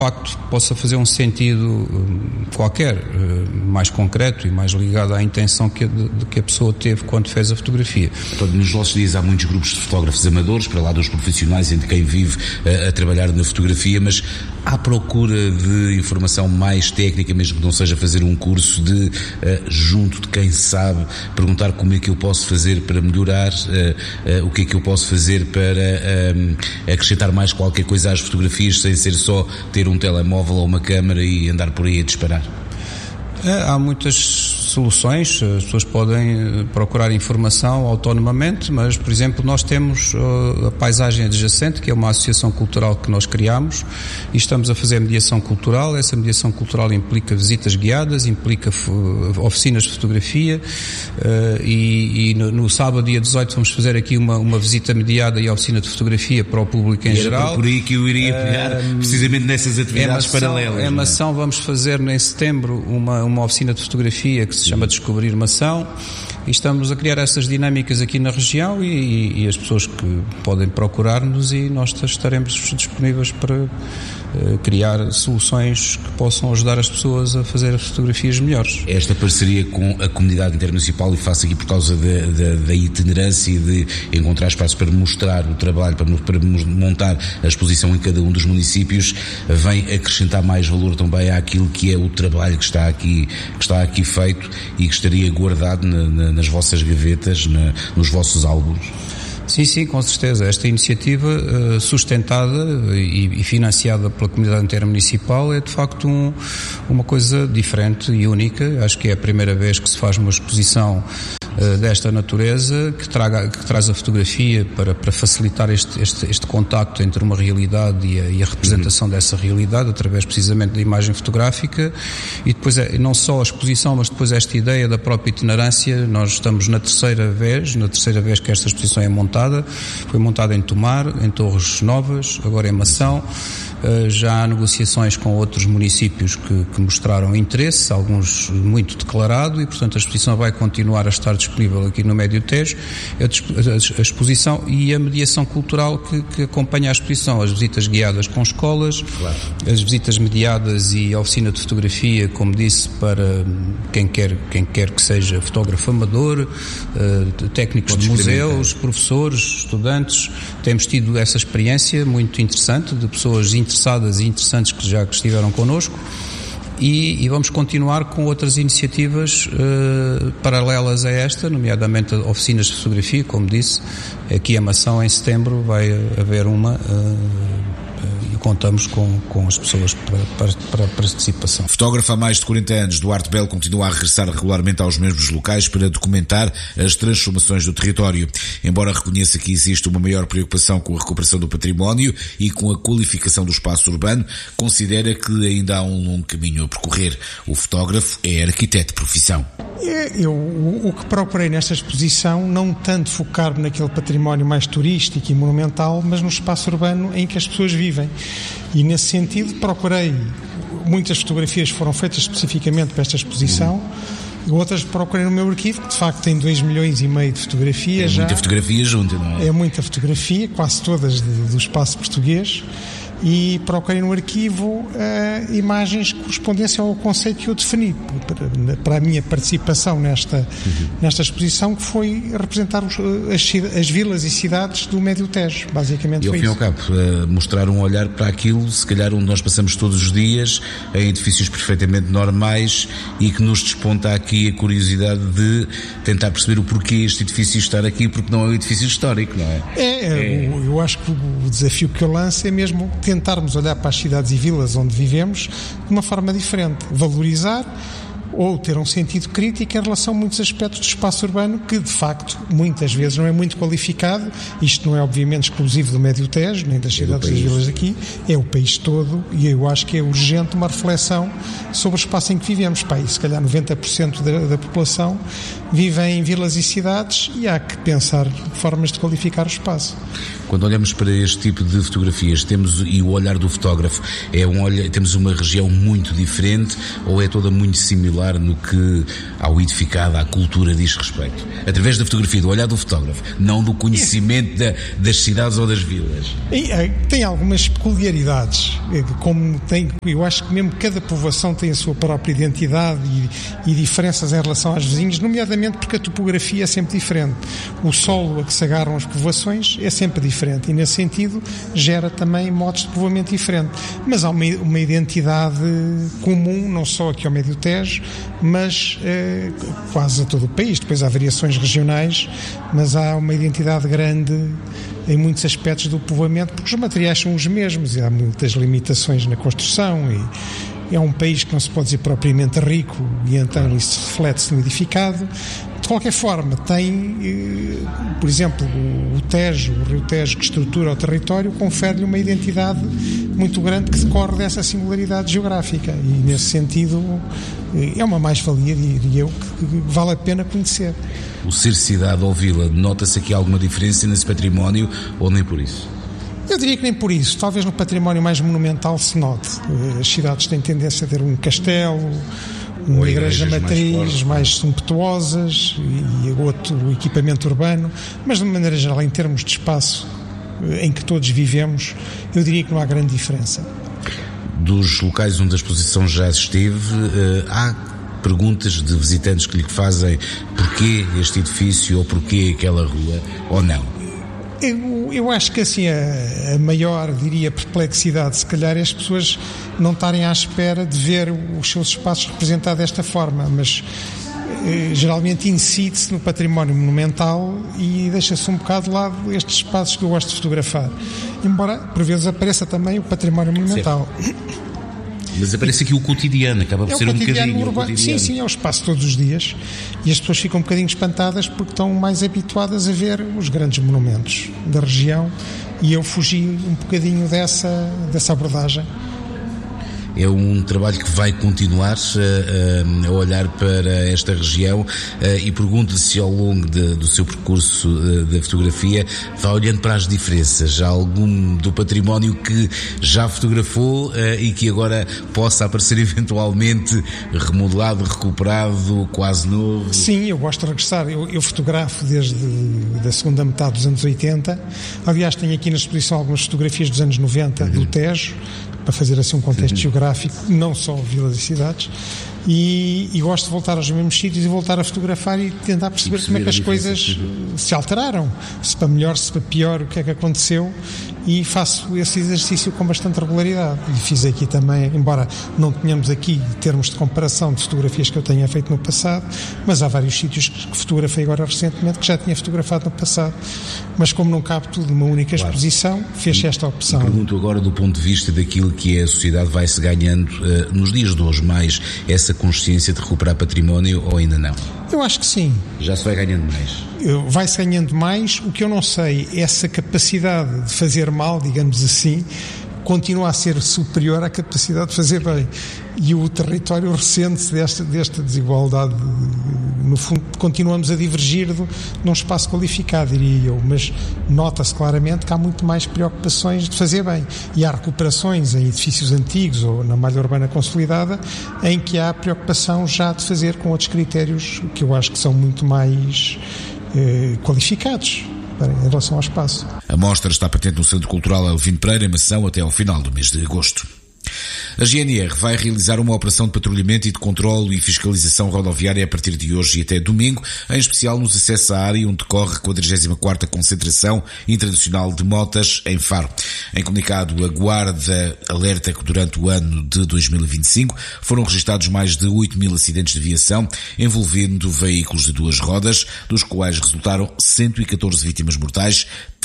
facto possa fazer um sentido qualquer, mais concreto e mais ligado à intenção que a pessoa teve quando fez a fotografia. Nos nossos dias há muitos grupos de fotógrafos amadores, para lá dos profissionais, entre quem vive a trabalhar na fotografia, mas à procura de informação mais técnica, mesmo que não seja fazer um curso, de junto de quem sabe, perguntar como é que eu posso fazer para melhorar, o que é que eu posso fazer para acrescentar mais qualquer coisa às fotografias, sem ser só ter um telemóvel ou uma câmara e andar por aí a disparar. Há muitas soluções, as pessoas podem procurar informação autonomamente, mas, por exemplo, nós temos a Paisagem Adjacente, que é uma associação cultural que nós criamos, e estamos a fazer mediação cultural. Essa mediação cultural implica visitas guiadas, implica oficinas de fotografia, e no sábado, dia 18, vamos fazer aqui uma visita mediada e oficina de fotografia para o público em geral. Era por aí que eu iria pegar, precisamente nessas atividades paralelas. Em Mação vamos fazer em setembro uma oficina de fotografia que se chama Descobrir Mação, e estamos a criar essas dinâmicas aqui na região, e as pessoas que podem procurar-nos, e nós estaremos disponíveis para criar soluções que possam ajudar as pessoas a fazer fotografias melhores. Esta parceria com a comunidade intermunicipal, e faço aqui por causa da itinerância e de encontrar espaços para mostrar o trabalho, para montar a exposição em cada um dos municípios, vem acrescentar mais valor também àquilo que é o trabalho que está aqui feito e que estaria guardado nas vossas gavetas, nos vossos álbuns. Sim, com certeza. Esta iniciativa sustentada e financiada pela comunidade intermunicipal é de facto uma coisa diferente e única. Acho que é a primeira vez que se faz uma exposição desta natureza, que traz a fotografia para facilitar este contacto entre uma realidade e a representação dessa realidade, através precisamente da imagem fotográfica. E depois não só a exposição, mas depois esta ideia da própria itinerância. Nós estamos na terceira vez que esta exposição é montada. Foi montada em Tomar, em Torres Novas, agora em Mação. Já há negociações com outros municípios que mostraram interesse, alguns muito declarado, e portanto a exposição vai continuar a estar disponível aqui no Médio Tejo. A exposição e a mediação cultural que acompanha a exposição, as visitas guiadas com escolas, claro, as visitas mediadas e a oficina de fotografia, como disse, para quem quer que seja fotógrafo amador, técnicos de museus, professores, estudantes. Temos tido essa experiência muito interessante de pessoas interessadas e interessantes que já estiveram connosco, e vamos continuar com outras iniciativas paralelas a esta, nomeadamente oficinas de fotografia, como disse, aqui em Mação em setembro vai haver uma, e contamos com as pessoas para a participação. Fotógrafo há mais de 40 anos, Duarte Belo continua a regressar regularmente aos mesmos locais para documentar as transformações do território. Embora reconheça que existe uma maior preocupação com a recuperação do património e com a qualificação do espaço urbano, considera que ainda há um longo caminho a percorrer. O fotógrafo é arquiteto de profissão. O que procurei nesta exposição, não tanto focar-me naquele património mais turístico e monumental, mas no espaço urbano em que as pessoas vivem. E nesse sentido procurei, muitas fotografias foram feitas especificamente para esta exposição, outras procurei no meu arquivo, que de facto tem 2,5 milhões de fotografias. É muita fotografia junto, não é? É muita fotografia, quase todas do espaço português. E procurei no arquivo imagens que correspondessem ao conceito que eu defini para a minha participação nesta exposição, que foi representar as vilas e cidades do Médio Tejo, basicamente. E ao fim e ao cabo, mostrar um olhar para aquilo, se calhar onde nós passamos todos os dias, em edifícios perfeitamente normais, e que nos desponta aqui a curiosidade de tentar perceber o porquê este edifício estar aqui, porque não é um edifício histórico, não é? Eu acho que o desafio que eu lanço é mesmo tentarmos olhar para as cidades e vilas onde vivemos de uma forma diferente, valorizar ou ter um sentido crítico em relação a muitos aspectos do espaço urbano que, de facto, muitas vezes não é muito qualificado. Isto não é, obviamente, exclusivo do Médio Tejo, nem das cidades e vilas daqui, é o país todo, e eu acho que é urgente uma reflexão sobre o espaço em que vivemos. E se calhar 90% da população vive em vilas e cidades, e há que pensar formas de qualificar o espaço. Quando olhamos para este tipo de fotografias, e o olhar do fotógrafo, temos uma região muito diferente, ou é toda muito similar? inovar no que ao edificado, à cultura diz respeito? Através da fotografia, do olhar do fotógrafo, não do conhecimento das cidades ou das vilas. Tem algumas peculiaridades, eu acho que mesmo cada povoação tem a sua própria identidade e diferenças em relação aos vizinhos, nomeadamente porque a topografia é sempre diferente. O solo a que se agarram as povoações é sempre diferente e, nesse sentido, gera também modos de povoamento diferentes. Mas há uma identidade comum, não só aqui ao Médio Tejo, mas quase a todo o país. Depois há variações regionais, mas há uma identidade grande em muitos aspectos do povoamento, porque os materiais são os mesmos e há muitas limitações na construção e é um país que não se pode dizer propriamente rico e então isso reflete-se no edificado. De qualquer forma, tem, por exemplo, o Rio Tejo, que estrutura o território, confere-lhe uma identidade muito grande que decorre dessa singularidade geográfica e, nesse sentido, é uma mais-valia, diria eu, que vale a pena conhecer. O ser cidade ou vila, nota-se aqui alguma diferença nesse património ou nem por isso? Eu diria que nem por isso. Talvez no património mais monumental se note. As cidades têm tendência a ter um castelo, uma igreja matriz mais sumptuosas e outro equipamento urbano, mas de maneira geral, em termos de espaço em que todos vivemos, eu diria que não há grande diferença. Dos locais onde a exposição já esteve, há perguntas de visitantes que lhe fazem porquê este edifício ou porquê aquela rua, ou não? Eu acho que assim a maior, diria, perplexidade se calhar é as pessoas não estarem à espera de ver os seus espaços representados desta forma, mas geralmente incide-se no património monumental e deixa-se um bocado de lado estes espaços que eu gosto de fotografar, embora por vezes apareça também o património monumental. Mas aparece aqui o cotidiano, acaba por ser um bocadinho urbano. Sim, é o espaço todos os dias e as pessoas ficam um bocadinho espantadas porque estão mais habituadas a ver os grandes monumentos da região e eu fugi um bocadinho dessa abordagem. É um trabalho que vai continuar a olhar para esta região e pergunto-lhe se ao longo do seu percurso da fotografia vai olhando para as diferenças. Há algum do património que já fotografou e que agora possa aparecer eventualmente remodelado, recuperado, quase novo? Sim, eu gosto de regressar. Eu fotografo desde a segunda metade dos anos 80. Aliás, tenho aqui na exposição algumas fotografias dos anos 90 do Tejo, para fazer assim um contexto geográfico, não só vilas e cidades, e gosto de voltar aos mesmos sítios e voltar a fotografar e tentar perceber como é que as coisas se alteraram, se para melhor, se para pior, o que é que aconteceu, e faço esse exercício com bastante regularidade. E fiz aqui também, embora não tenhamos aqui termos de comparação de fotografias que eu tenha feito no passado, mas há vários sítios que fotografei agora recentemente que já tinha fotografado no passado, mas como não cabe tudo numa única exposição, fez esta opção. Pergunto agora do ponto de vista daquilo que é a sociedade, vai-se ganhando nos dias de hoje mais essa consciência de recuperar património ou ainda não? Eu acho que sim. Já se vai ganhando mais? Vai-se ganhando mais. O que eu não sei é essa capacidade de fazer mal, digamos assim, continua a ser superior à capacidade de fazer bem. E o território ressente-se desta desigualdade. No fundo, continuamos a divergir num espaço qualificado, diria eu, mas nota-se claramente que há muito mais preocupações de fazer bem. E há recuperações em edifícios antigos ou na malha urbana consolidada em que há preocupação já de fazer com outros critérios que eu acho que são muito mais qualificados em relação ao espaço. A mostra está patente no Centro Cultural Alvino Pereira, em Mação, até ao final do mês de agosto. A GNR vai realizar uma operação de patrulhamento e de controlo e fiscalização rodoviária a partir de hoje e até domingo, em especial nos acessos à área onde decorre a 44ª Concentração Internacional de Motas em Faro. Em comunicado, a Guarda alerta que durante o ano de 2025 foram registados mais de 8.000 acidentes de viação envolvendo veículos de duas rodas, dos quais resultaram 114 vítimas mortais,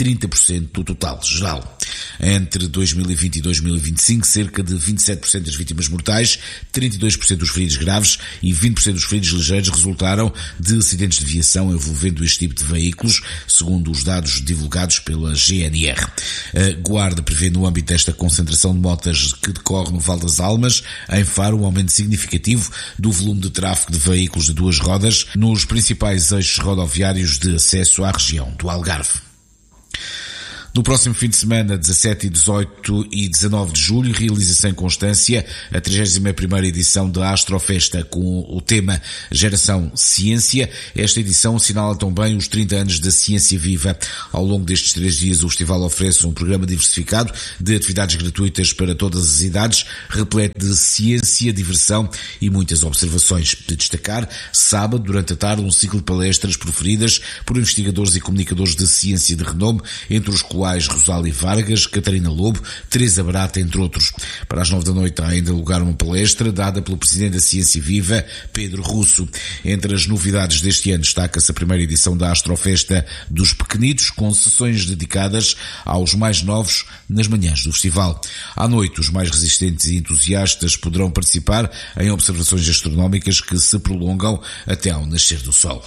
30% do total geral. Entre 2020 e 2025, cerca de 27% das vítimas mortais, 32% dos feridos graves e 20% dos feridos ligeiros resultaram de acidentes de viação envolvendo este tipo de veículos, segundo os dados divulgados pela GNR. A Guarda prevê no âmbito desta concentração de motas que decorre no Val das Almas, em Faro, um aumento significativo do volume de tráfego de veículos de duas rodas nos principais eixos rodoviários de acesso à região do Algarve. No próximo fim de semana, 17, 18 e 19 de julho, realiza-se em Constância a 31ª edição da Astrofesta com o tema Geração Ciência. Esta edição assinala também os 30 anos da Ciência Viva. Ao longo destes 3 dias, o festival oferece um programa diversificado de atividades gratuitas para todas as idades, repleto de ciência, diversão e muitas observações. De destacar, sábado, durante a tarde, um ciclo de palestras proferidas por investigadores e comunicadores de ciência de renome, entre os quais Rosália Vargas, Catarina Lobo, Teresa Barata, entre outros. Para as 9 da noite há ainda lugar uma palestra dada pelo Presidente da Ciência Viva, Pedro Russo. Entre as novidades deste ano destaca-se a primeira edição da Astrofesta dos Pequenitos, com sessões dedicadas aos mais novos nas manhãs do festival. À noite, os mais resistentes e entusiastas poderão participar em observações astronómicas que se prolongam até ao nascer do Sol.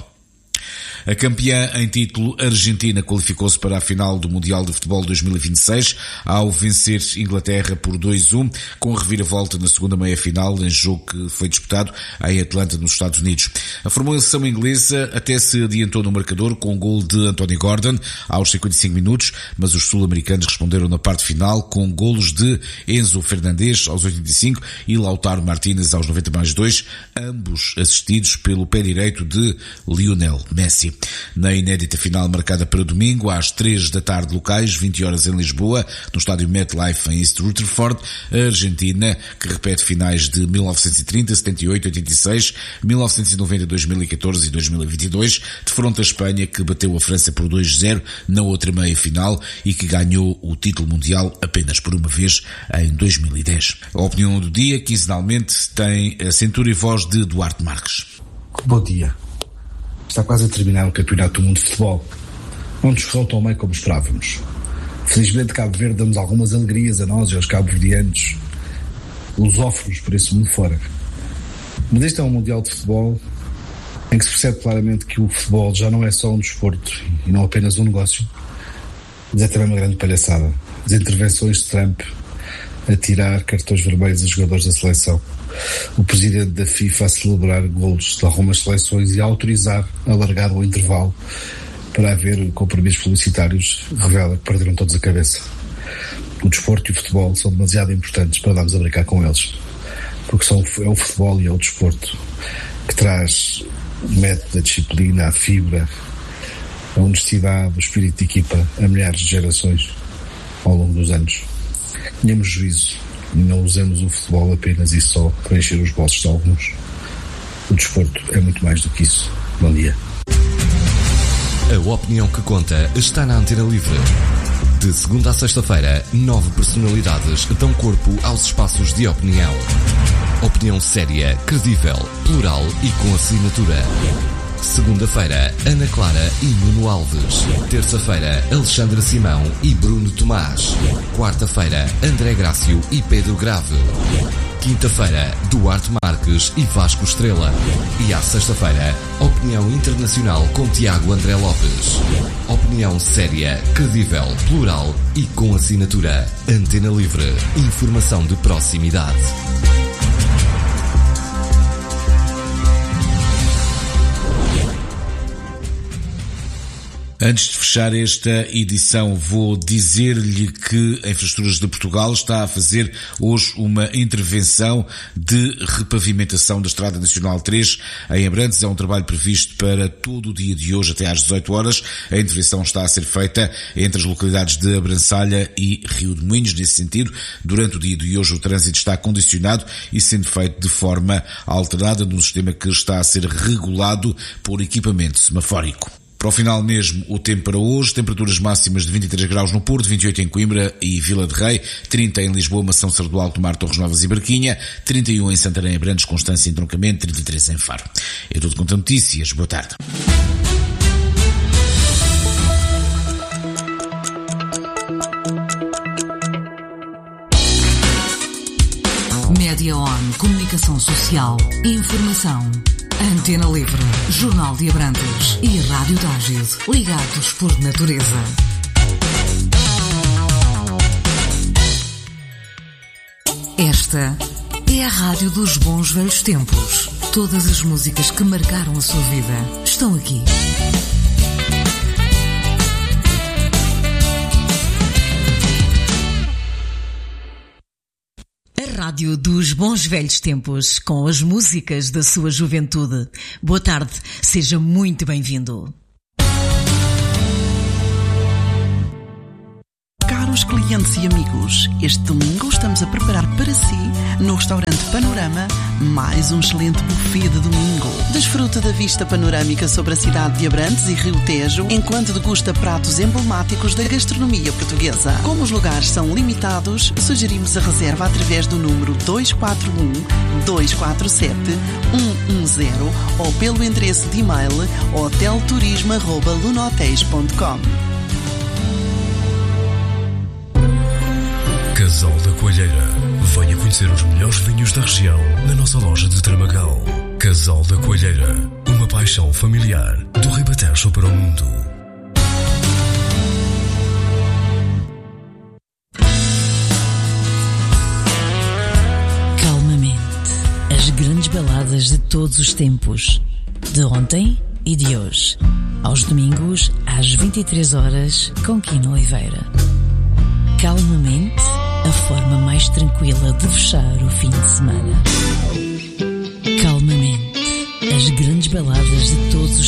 A campeã em título Argentina qualificou-se para a final do Mundial de Futebol 2026 ao vencer Inglaterra por 2-1, com reviravolta na segunda meia-final em jogo que foi disputado em Atlanta, nos Estados Unidos. A formação inglesa até se adiantou no marcador com o gol de Anthony Gordon aos 55 minutos, mas os sul-americanos responderam na parte final com golos de Enzo Fernandes aos 85 e Lautaro Martínez aos 90+2, ambos assistidos pelo pé direito de Lionel Messi. Na inédita final marcada para domingo, às 3 da tarde locais, 20 horas em Lisboa, no estádio MetLife em East Rutherford, a Argentina, que repete finais de 1930, 78, 86, 1990, 2014 e 2022, defronta a Espanha, que bateu a França por 2-0 na outra meia-final e que ganhou o título mundial apenas por uma vez em 2010. A opinião do dia, quinzenalmente, tem a cintura e voz de Duarte Marques. Bom dia. Está quase a terminar o Campeonato do Mundo de Futebol. Não nos correu tão bem como esperávamos. Felizmente, Cabo Verde dá-nos algumas alegrias a nós e aos cabo-verdianos, lusófonos por esse mundo fora. Mas este é um Mundial de Futebol em que se percebe claramente que o futebol já não é só um desporto e não apenas um negócio, mas é também uma grande palhaçada. As intervenções de Trump a tirar cartões vermelhos a jogadores da seleção, o presidente da FIFA a celebrar golos de algumas seleções e a autorizar alargar o intervalo para haver compromissos publicitários, revela que perderam todos a cabeça. O desporto e o futebol são demasiado importantes para darmos a brincar com eles, porque é o futebol e é o desporto que traz o método, a disciplina, a fibra, a honestidade, o espírito de equipa a milhares de gerações ao longo dos anos. Tenhamos juízo e não usamos o futebol apenas e só para encher os bolsos de alguns. O desporto é muito mais do que isso. Bom dia. A opinião que conta está na Antena Livre. De segunda a sexta-feira, 9 personalidades dão corpo aos espaços de opinião. Opinião séria, credível, plural e com assinatura. Segunda-feira, Ana Clara e Nuno Alves. Terça-feira, Alexandra Simão e Bruno Tomás. Quarta-feira, André Grácio e Pedro Grave. Quinta-feira, Duarte Marques e Vasco Estrela. E à sexta-feira, Opinião Internacional com Tiago André Lopes. Opinião séria, credível, plural e com assinatura. Antena Livre. Informação de proximidade. Antes de fechar esta edição, vou dizer-lhe que a Infraestruturas de Portugal está a fazer hoje uma intervenção de repavimentação da Estrada Nacional 3 em Abrantes. É um trabalho previsto para todo o dia de hoje até às 18 horas. A intervenção está a ser feita entre as localidades de Abrançalha e Rio de Moinhos. Nesse sentido, durante o dia de hoje o trânsito está condicionado e sendo feito de forma alternada num sistema que está a ser regulado por equipamento semafórico. Para o final mesmo, o tempo para hoje, temperaturas máximas de 23 graus no Porto, 28 em Coimbra e Vila de Rei, 30 em Lisboa, Mação, Sardual, Tomar, Torres Novas e Barquinha, 31 em Santarém, Abrantes, Constância e Entroncamento, 33 em Faro. É tudo quanto a notícias. Boa tarde. Média On, comunicação social, informação. Antena Livre, Jornal de Abrantes e Rádio Tágide, ligados por natureza. Esta é a rádio dos bons velhos tempos. Todas as músicas que marcaram a sua vida estão aqui. rádio dos bons velhos tempos, com as músicas da sua juventude. Boa tarde, seja muito bem-vindo. Caros clientes e amigos, este domingo estamos a preparar para si, no restaurante Panorama, mais um excelente buffet de domingo. Desfruta da vista panorâmica sobre a cidade de Abrantes e Rio Tejo, enquanto degusta pratos emblemáticos da gastronomia portuguesa. Como os lugares são limitados, sugerimos a reserva através do número 241-247-110 ou pelo endereço de e-mail hotelturismo@lunohotéis.com. Casal da Coelheira. Venha conhecer os melhores vinhos da região na nossa loja de Tramagal. Casal da Coelheira. Uma paixão familiar do Ribatejo para o mundo. Calmamente. As grandes baladas de todos os tempos. De ontem e de hoje. Aos domingos, às 23 horas, com Quino Oliveira. Calmamente, a forma mais tranquila de fechar o fim de semana. Calmamente, as grandes baladas de todos os